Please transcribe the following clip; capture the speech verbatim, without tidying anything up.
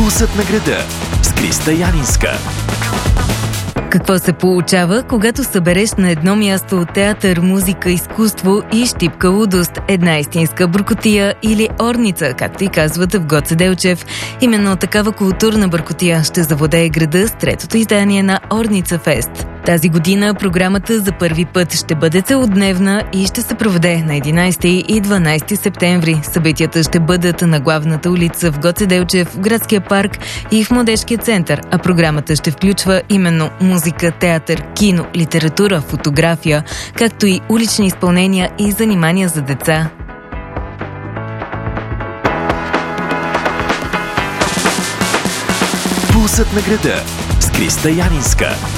Пулсът на града с Криста Янинска. Какво се получава, когато събереш на едно място театър, музика, изкуство и щипка лудост, една истинска бъркотия или орница, както и казват в Гоце Делчев. Именно такава културна бъркотия ще завладее града с третото издание на Орница Фест. Тази година програмата за първи път ще бъде целодневна и ще се проведе на единайсети и дванайсети септември. Събитията ще бъдат на главната улица в Гоце Делчев, в градския парк и в младежкия център, а програмата ще включва именно музика, театър, кино, литература, фотография, както и улични изпълнения и занимания за деца. Пулсът на града с Криста Янинска.